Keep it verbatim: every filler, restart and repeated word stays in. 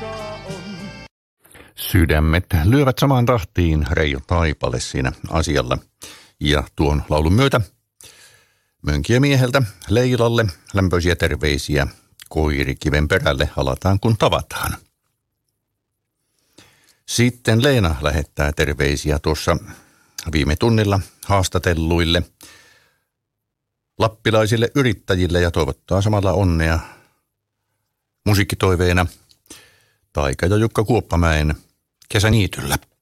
Sydämet lyövät samaan tahtiin, Reijo Taipale siinä asialla. Ja tuon laulun myötä Mönkijämieheltä Leilalle lämpöisiä terveisiä. Koirikiven perälle halataan kun tavataan. Sitten Leena lähettää terveisiä tuossa viime tunnilla haastatelluille lappilaisille yrittäjille ja toivottaa samalla onnea musiikkitoiveena Taika ja Jukka Kuoppamäen Kesäniityllä.